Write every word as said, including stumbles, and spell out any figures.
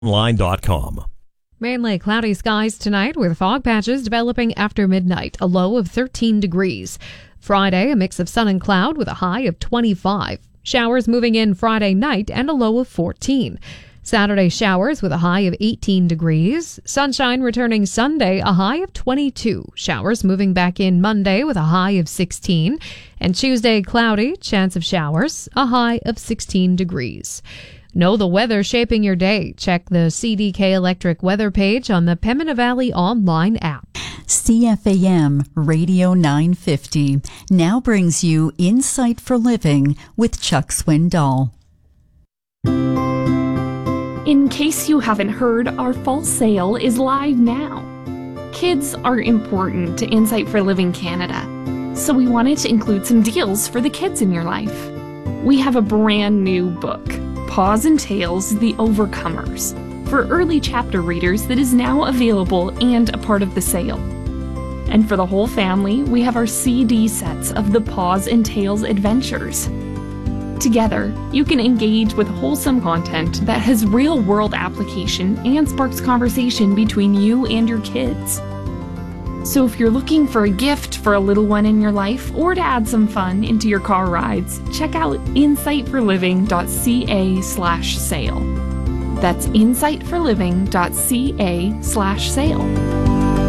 online dot com. Mainly cloudy skies tonight with fog patches developing after midnight, a low of thirteen degrees. Friday, a mix of sun and cloud with a high of twenty-five. Showers moving in Friday night and a low of fourteen. Saturday, showers with a high of eighteen degrees. Sunshine returning Sunday, a high of twenty-two. Showers moving back in Monday with a high of sixteen. And Tuesday, cloudy, chance of showers, a high of sixteen degrees. Know the weather shaping your day. Check the C D K Electric weather page on the Pembina Valley online app. C F A M Radio nine fifty now brings you Insight for Living with Chuck Swindoll. In case you haven't heard, our fall sale is live now. Kids are important to Insight for Living Canada, so we wanted to include some deals for the kids in your life. We have a brand new book, Paws and Tails, The Overcomers, for early chapter readers that is now available and a part of the sale. And for the whole family, we have our C D sets of the Paws and Tails Adventures. Together, you can engage with wholesome content that has real-world application and sparks conversation between you and your kids. So if you're looking for a gift for a little one in your life or to add some fun into your car rides, check out insight for living dot c a slash sale. That's insight for living dot c a slash sale.